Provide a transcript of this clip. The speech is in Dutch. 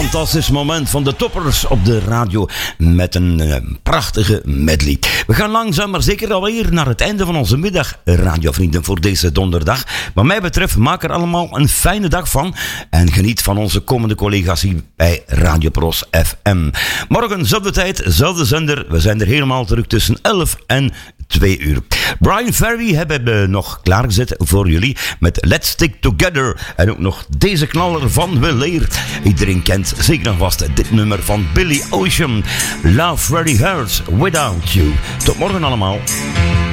fantastisch moment van de toppers op de radio met een prachtige medley. We gaan langzaam maar zeker alweer naar het einde van onze middag, radiovrienden, voor deze donderdag. Wat mij betreft, maak er allemaal een fijne dag van en geniet van onze komende collega's hier bij Radio Pros FM. Morgen, zelfde tijd, zelfde zender. We zijn er helemaal terug tussen 11 en 2 uur. Brian Ferry hebben we nog klaargezet voor jullie met Let's Stick Together. En ook nog deze knaller van weleer. Iedereen kent zeker nog vast dit nummer van Billy Ocean. Love Really Hurts Without You. Tot morgen allemaal.